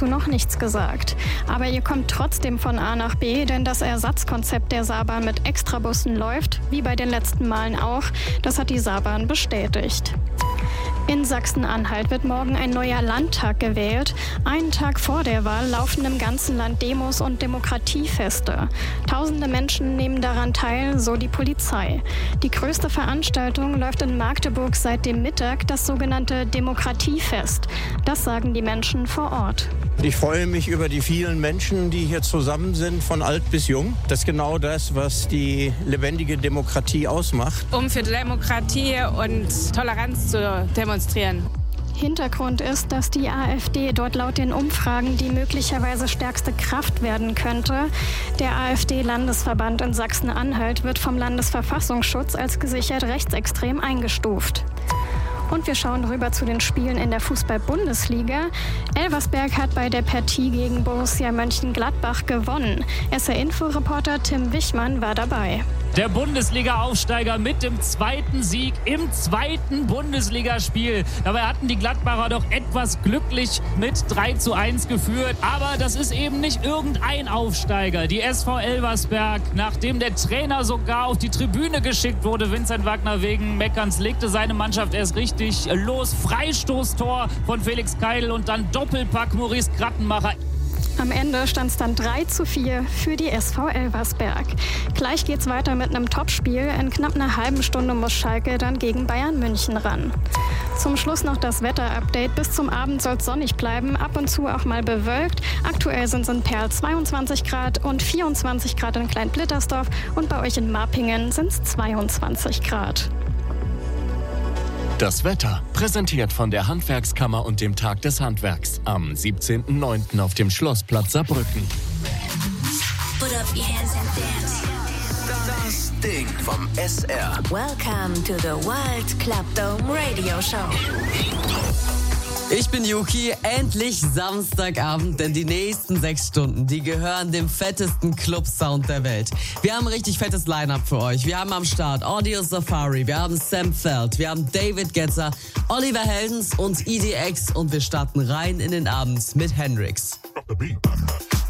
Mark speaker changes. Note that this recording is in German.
Speaker 1: dazu noch nichts gesagt. Aber ihr kommt trotzdem von A nach B, denn das Ersatzkonzept der Saarbahn mit Extrabussen läuft, wie bei den letzten Malen auch. Das hat die Saarbahn bestätigt. In Sachsen-Anhalt wird morgen ein neuer Landtag gewählt. Einen Tag vor der Wahl laufen im ganzen Land Demos und Demokratiefeste. Tausende Menschen nehmen daran teil, so die Polizei. Die größte Veranstaltung läuft in Magdeburg seit dem Mittag, das sogenannte Demokratiefest. Das sagen die Menschen vor Ort.
Speaker 2: Ich freue mich über die vielen Menschen, die hier zusammen sind, von alt bis jung. Das ist genau das, was die lebendige Demokratie ausmacht.
Speaker 3: Um für Demokratie und Toleranz zu demonstrieren.
Speaker 1: Hintergrund ist, dass die AfD dort laut den Umfragen die möglicherweise stärkste Kraft werden könnte. Der AfD-Landesverband in Sachsen-Anhalt wird vom Landesverfassungsschutz als gesichert rechtsextrem eingestuft. Und wir schauen rüber zu den Spielen in der Fußball-Bundesliga. Elversberg hat bei der Partie gegen Borussia Mönchengladbach gewonnen. SR-Info-Reporter Tim Wichmann war dabei.
Speaker 4: Der Bundesliga-Aufsteiger mit dem zweiten Sieg im zweiten Bundesligaspiel. Dabei hatten die Gladbacher doch etwas glücklich mit 3:1 geführt. Aber das ist eben nicht irgendein Aufsteiger. Die SV Elversberg, nachdem der Trainer sogar auf die Tribüne geschickt wurde, Vincent Wagner wegen Meckerns, legte seine Mannschaft erst richtig los. Freistoßtor von Felix Keidl und dann Doppelpack Maurice Grattenmacher.
Speaker 1: Am Ende stand es dann 3:4 für die SV Elversberg. Gleich geht's weiter mit einem Topspiel. In knapp einer halben Stunde muss Schalke dann gegen Bayern München ran. Zum Schluss noch das Wetter-Update. Bis zum Abend soll es sonnig bleiben, ab und zu auch mal bewölkt. Aktuell sind es in Perl 22 Grad und 24 Grad in Klein-Blittersdorf und bei euch in Marpingen sind es 22 Grad.
Speaker 5: Das Wetter, präsentiert von der Handwerkskammer und dem Tag des Handwerks am 17.09. auf dem Schlossplatz Saarbrücken.
Speaker 6: Put up your hands and dance.
Speaker 7: Das Ding vom SR.
Speaker 6: Welcome to the World Club Dome Radio Show.
Speaker 8: Ich bin Yuki, endlich Samstagabend, denn die nächsten 6 Stunden, die gehören dem fettesten Club-Sound der Welt. Wir haben ein richtig fettes Line-Up für euch. Wir haben am Start Audio Safari, wir haben Sam Feld, wir haben David Guetta, Oliver Heldens und EDX und wir starten rein in den Abend mit Hendrix.